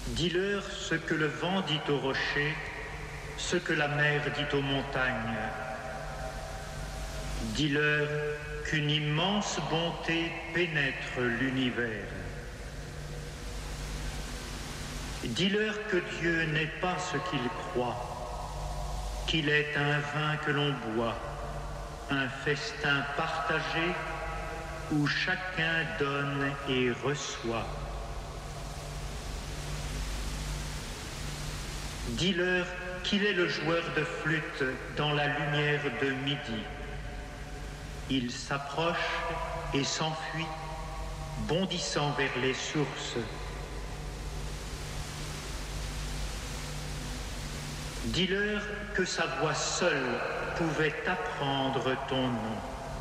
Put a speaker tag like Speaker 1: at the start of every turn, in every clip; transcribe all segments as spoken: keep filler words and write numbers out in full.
Speaker 1: Dis-leur ce que le vent dit aux rochers, ce que la mer dit aux montagnes. Dis-leur qu'une immense bonté pénètre l'univers. Dis-leur que Dieu n'est pas ce qu'il croit, qu'il est un vin que l'on boit, un festin partagé où chacun donne et reçoit. Dis-leur qu'il est le joueur de flûte dans la lumière de midi. Il s'approche et s'enfuit, bondissant vers les sources. Dis-leur que sa voix seule pouvait apprendre ton nom.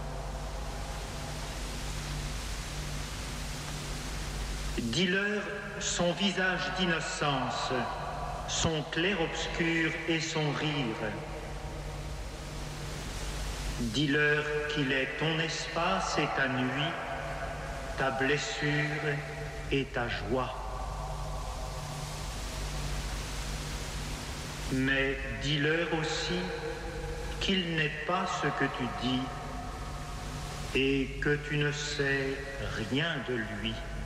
Speaker 1: Dis-leur son visage d'innocence, son clair-obscur et son rire. Dis-leur qu'il est ton espace et ta nuit, ta blessure et ta joie. Mais dis-leur aussi qu'il n'est pas ce que tu dis et que tu ne sais rien de lui.